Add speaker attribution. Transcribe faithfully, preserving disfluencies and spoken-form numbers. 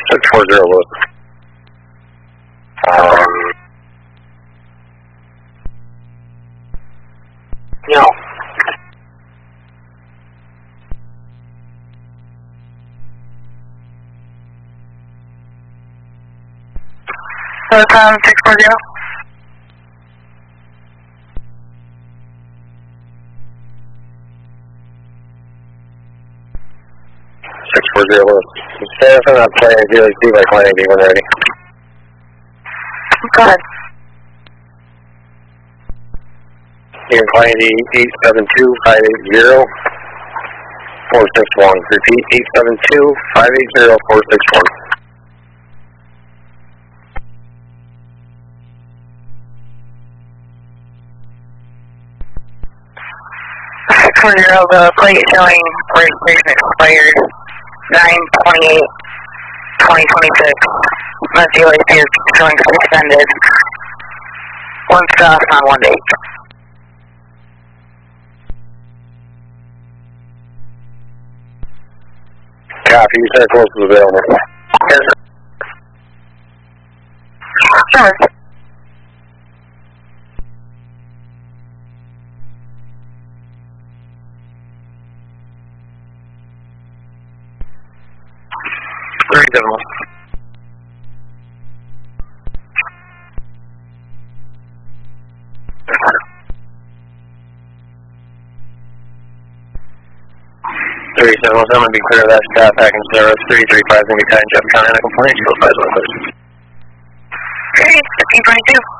Speaker 1: six four zero Lewis. Um, no.
Speaker 2: So it's um, six four zero?
Speaker 1: six four zero Lewis. Stay up on that plane and do like by client D when ready.
Speaker 2: Go ahead.
Speaker 1: Here, client D eight seven two five eight zero four six one. Repeat, eight seven two five eight zero four six one.
Speaker 2: six four zero, the plate showing registration expired nine twenty-eight twenty twenty-six. The D L A is showing suspended. One stop on one date.
Speaker 1: Copy, you said close is available.
Speaker 2: Yes, sir. Sure.
Speaker 1: Reasonable. three seven seven, be clear of that staff back in service. three three five is going to be tied in Jeff County on a complaint. Still five one six.
Speaker 2: Okay, fifteen twenty-two.